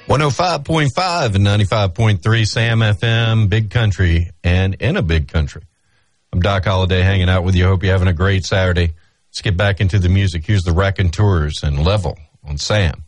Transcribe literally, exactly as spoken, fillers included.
one oh five point five and ninety-five point three Sam F M, Big Country, and in a big country. I'm Doc Holliday hanging out with you. Hope you're having a great Saturday. Let's get back into the music. Here's the Raconteurs and Level on Sam